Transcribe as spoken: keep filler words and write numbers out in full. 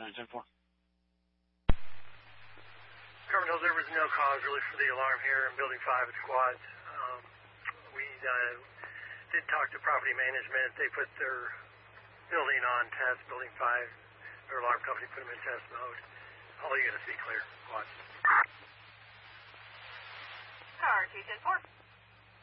nine ten four. Carbon Hills, there was no cause really for the alarm here in Building five at Squads. Um, we uh, did talk to property management. They put their building on test, Building five, their alarm company put them in test mode.